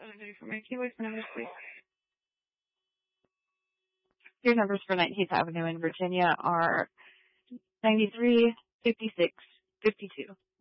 ready for my keywords numbers, please. Your numbers for 19th Avenue in Virginia are 93, 56, 52.